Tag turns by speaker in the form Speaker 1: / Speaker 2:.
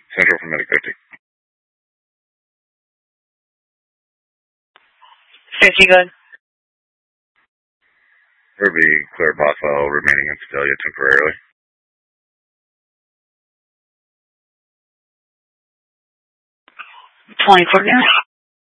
Speaker 1: Central for Medic 50.
Speaker 2: 50, good.
Speaker 1: Ruby, clear Bothwell, remaining in Sedalia temporarily.
Speaker 2: 24, yeah.